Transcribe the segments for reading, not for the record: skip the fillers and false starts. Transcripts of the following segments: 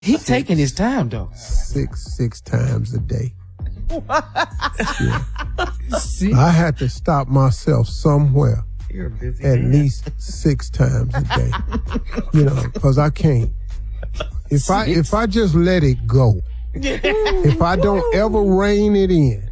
He's taking his time, though. Six times a day. Yeah. See? I had to stop myself somewhere You're a busy at man. least 6 times a day. Because I can't. If I just let it go, if I don't ever rein it in,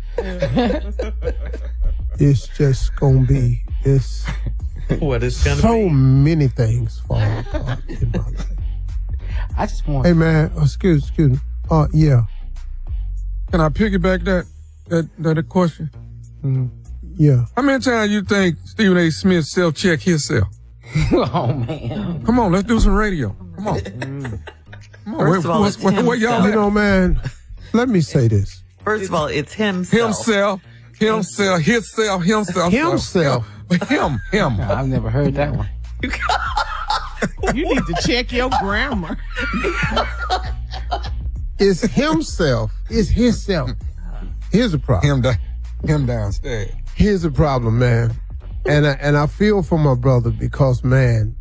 it's just gonna be What is gonna so be? many things fall apart in my life. I just want. Hey man, excuse me. Yeah. Can I piggyback that question? Yeah. How many times you think Stephen A. Smith self-check himself? Oh, man. Come on, let's do some radio. Come on. Come on. First of all, it's where y'all You at? know, man, let me say this. First of all, it's himself. Himself. Him. I've never heard that one. You need to check your grammar. It's himself. It's himself. Here's the problem. Him downstairs. Here's the problem, man. And I feel for my brother because, man,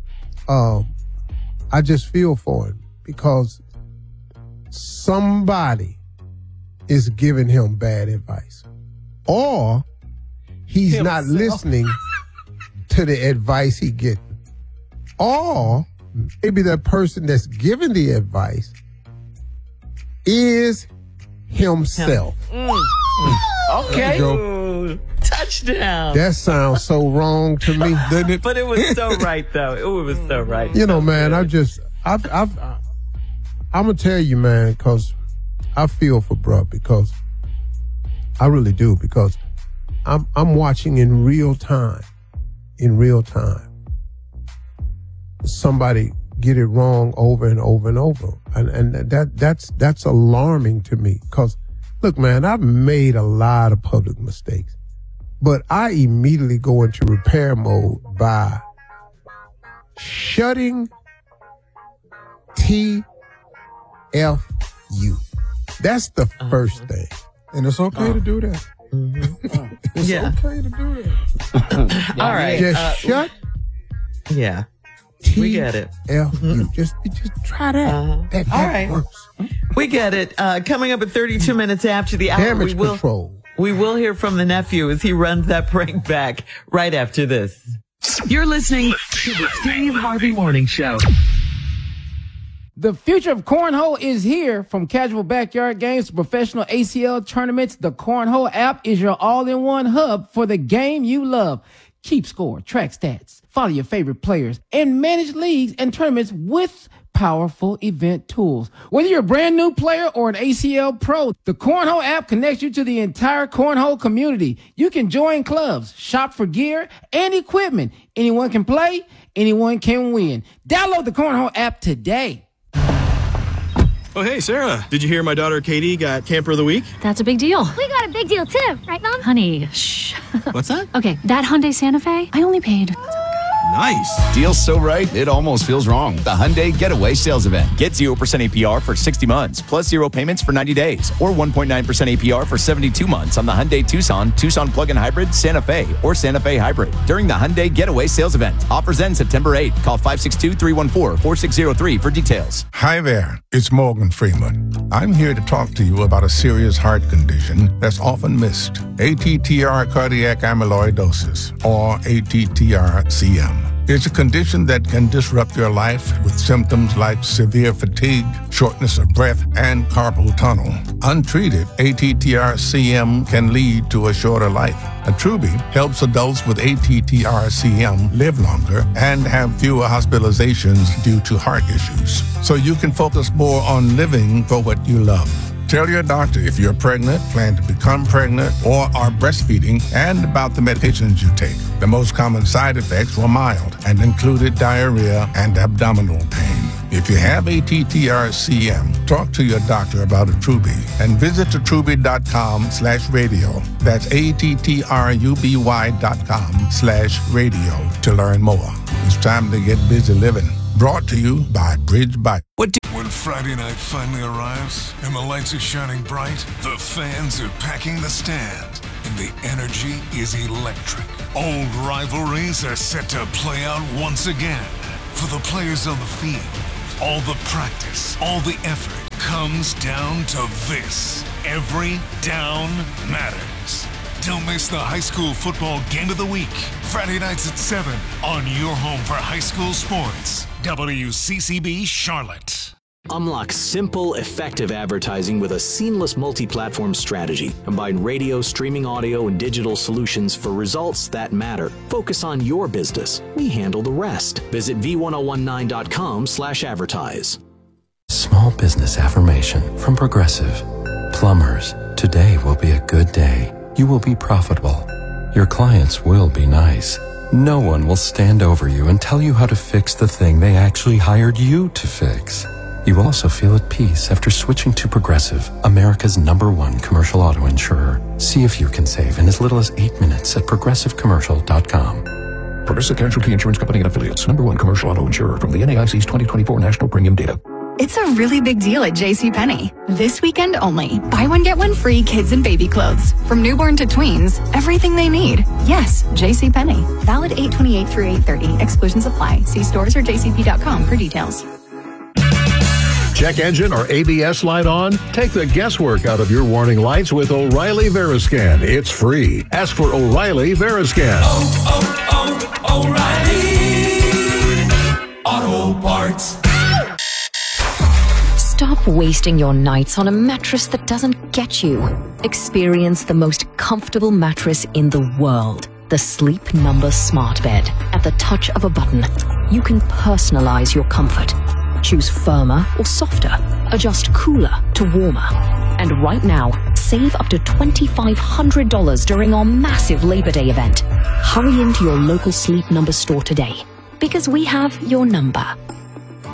I just feel for him because somebody is giving him bad advice. Or he's not listening to the advice he getting. Or maybe that person that's giving the advice is himself. Okay. Ooh, touchdown. That sounds so wrong to me, doesn't it? But it was so right, though. It was so right. You know, So man, good. I'm gonna tell you, man, because I feel for bruh, because I really do, because I'm watching in real time, somebody get it wrong over and over and over, and that's alarming to me. Because look, man, I've made a lot of public mistakes, but I immediately go into repair mode by shutting TFU. That's the first thing. And it's okay to do that. It's Yeah. okay to do that. All right. Just shut Yeah. We get it. TFU. Just try that. That All right. works. We get it. Coming up at 32 minutes after the hour, Damage control. we will hear from the nephew as he runs that prank back right after this. You're listening to the Steve Harvey Morning Show. The future of cornhole is here. From casual backyard games to professional ACL tournaments, the Cornhole app is your all-in-one hub for the game you love. Keep score, track stats, follow your favorite players, and manage leagues and tournaments with powerful event tools. Whether you're a brand new player or an ACL pro, the Cornhole app connects you to the entire cornhole community. You can join clubs, shop for gear and equipment. Anyone can play, anyone can win. Download the Cornhole app today. Oh, hey, Sarah. Did you hear my daughter Katie got Camper of the Week? That's a big deal. We got a big deal too, right, Mom? Honey, shh. What's that? Okay, that Hyundai Santa Fe, I only paid. Nice. Deal's so right, it almost feels wrong. The Hyundai Getaway Sales Event. Get 0% APR for 60 months, plus 0 payments for 90 days, or 1.9% APR for 72 months on the Hyundai Tucson, Tucson Plug-in Hybrid, Santa Fe, or Santa Fe Hybrid during the Hyundai Getaway Sales Event. Offers end September 8th. Call 562-314-4603 for details. Hi there, it's Morgan Freeman. I'm here to talk to you about a serious heart condition that's often missed. ATTR cardiac amyloidosis, or ATTR-CM. It's a condition that can disrupt your life with symptoms like severe fatigue, shortness of breath, and carpal tunnel. Untreated, ATTR-CM can lead to a shorter life. Attruby helps adults with ATTR-CM live longer and have fewer hospitalizations due to heart issues, so you can focus more on living for what you love. Tell your doctor if you're pregnant, plan to become pregnant, or are breastfeeding, and about the medications you take. The most common side effects were mild and included diarrhea and abdominal pain. If you have ATTR-CM, talk to your doctor about Attruby and visit attruby.com/radio. That's ATTRUBY.com/radio to learn more. It's time to get busy living. Brought to you by Bridge Bike. When Friday night finally arrives and the lights are shining bright, the fans are packing the stand, and the energy is electric. Old rivalries are set to play out once again. For the players on the field all the practice, all the effort comes down to this. Every down matters. Don't miss the high school football game of the week. Friday nights at 7 on your home for high school sports. WCCB Charlotte. Unlock simple, effective advertising with a seamless multi-platform strategy. Combine radio, streaming audio, and digital solutions for results that matter. Focus on your business. We handle the rest. Visit v1019.com/advertise. Small business affirmation from Progressive. Plumbers, today will be a good day. You will be profitable. Your clients will be nice. No one will stand over you and tell you how to fix the thing they actually hired you to fix. You will also feel at peace after switching to Progressive, America's #1 commercial auto insurer. See if you can save in as little as 8 minutes at progressivecommercial.com. Progressive Casualty Insurance Company and Affiliates, #1 commercial auto insurer from the NAIC's 2024 National Premium Data. It's a really big deal at JCPenney. This weekend only. Buy one, get one free kids and baby clothes. From newborn to tweens, everything they need. Yes, JCPenney. Valid 8/28 through 8/30. Exclusions apply. See stores or jcp.com for details. Check engine or ABS light on? Take the guesswork out of your warning lights with O'Reilly Veriscan. It's free. Ask for O'Reilly Veriscan. O'Reilly Auto Parts. Stop wasting your nights on a mattress that doesn't get you. Experience the most comfortable mattress in the world. The Sleep Number Smart Bed. At the touch of a button, you can personalize your comfort. Choose firmer or softer. Adjust cooler to warmer. And right now, save up to $2,500 during our massive Labor Day event. Hurry into your local Sleep Number store today, because we have your number.